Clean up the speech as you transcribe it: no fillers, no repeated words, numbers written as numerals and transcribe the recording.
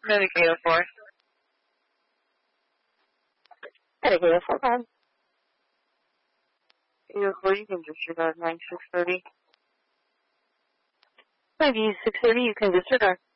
Medicaid 4. Medicaid 4, Bob. 804, you can disregard 9630. 9630, you can disregard.